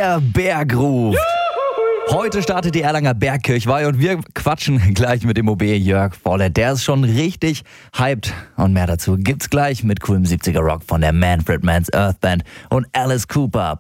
Der Bergruf. Heute startet die Erlanger Bergkirchweih und wir quatschen gleich mit dem OB Jörg Vollert. Der ist schon richtig hyped. Und mehr dazu gibt's gleich mit coolem 70er Rock von der Manfred Mann's Earth Band und Alice Cooper.